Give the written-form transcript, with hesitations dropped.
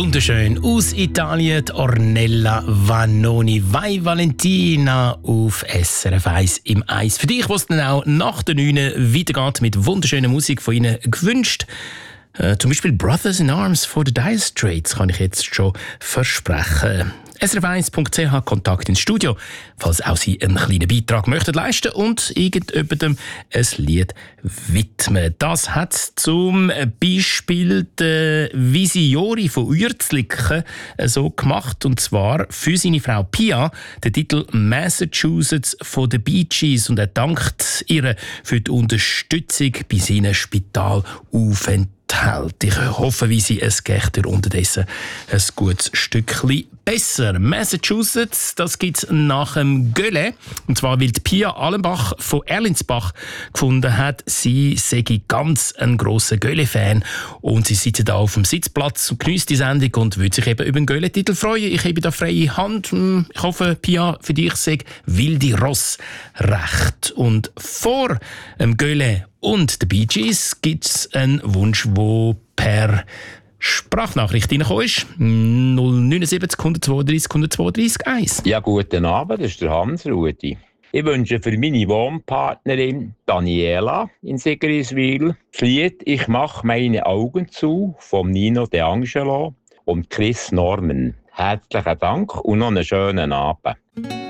Wunderschön aus Italien, die Ornella Vanoni, Vai Valentina auf SRF 1 im Eis. Für dich, was dann auch nach der 9 weitergeht mit wunderschöner Musik von Ihnen gewünscht. Zum Beispiel Brothers in Arms von The Dire Straits kann ich jetzt schon versprechen. srf1.ch Kontakt ins Studio, falls auch Sie einen kleinen Beitrag möchten leisten und irgendjemandem ein Lied widmen. Das hat zum Beispiel der Visiori von Uerzliken so gemacht, und zwar für seine Frau Pia den Titel Massachusetts von den Bee Gees, und er dankt ihr für die Unterstützung bei seinen Spitalaufenthalten. Ich hoffe, wie sie es geht unterdessen ein gutes Stückchen besser. Massachusetts, das gibt es nach dem Gölle. Und zwar, weil die Pia Allenbach von Erlinsbach gefunden hat, sie sei ganz ein grosser Gölle-Fan. Und sie sitzt da auf dem Sitzplatz und genießt die Sendung und würde sich eben über den Gölle-Titel freuen. Ich habe da freie Hand. Ich hoffe, Pia, für dich sei Wilde Ross recht. Und vor dem Gölle und den Bee Gees gibt es einen Wunsch, der per Sprachnachricht reingekommen ist. 079 132 132 1. Ja, guten Abend, das ist der Hans-Rudi. Ich wünsche für meine Wohnpartnerin Daniela in Sigriswil das Lied «Ich mach meine Augen zu» von Nino De Angelo und Chris Norman. Herzlichen Dank und noch einen schönen Abend.